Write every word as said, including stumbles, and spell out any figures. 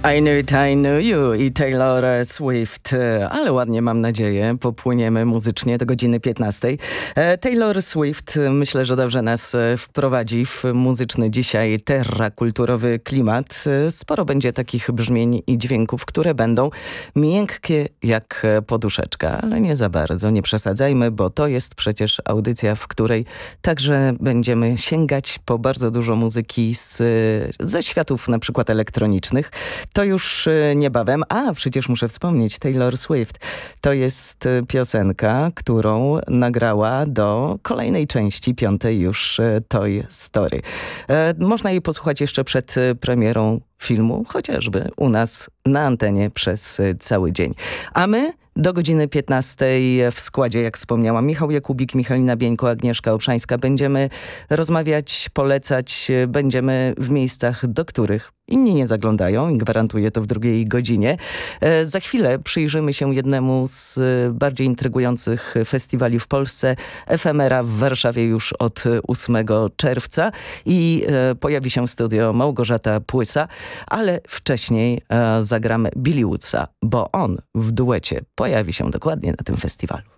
I Knew It, I Knew You i Taylor Swift, ale ładnie, mam nadzieję, popłyniemy muzycznie do godziny piętnastej. Taylor Swift, myślę, że dobrze nas wprowadzi w muzyczny dzisiaj terrakulturowy klimat. Sporo będzie takich brzmień i dźwięków, które będą miękkie jak poduszeczka, ale nie za bardzo, nie przesadzajmy, bo to jest przecież audycja, w której także będziemy sięgać po bardzo dużo muzyki z, ze światów na przykład elektronicznych. To już niebawem. A, przecież muszę wspomnieć, Taylor Swift. To jest piosenka, którą nagrała do kolejnej części, piątej już Toy Story. E, można jej posłuchać jeszcze przed premierą filmu, chociażby u nas na antenie przez cały dzień. A my do godziny piętnastej w składzie, jak wspomniałam, Michał Jakubik, Michalina Bieńko, Agnieszka Obszańska. Będziemy rozmawiać, polecać, będziemy w miejscach, do których inni nie zaglądają i gwarantuję to w drugiej godzinie. E, za chwilę przyjrzymy się jednemu z bardziej intrygujących festiwali w Polsce. Efemera w Warszawie już od ósmego czerwca i e, pojawi się w studio Małgorzata Płysa, ale wcześniej e, zagramy Billy Woodsa, bo on w duecie pojawi się dokładnie na tym festiwalu.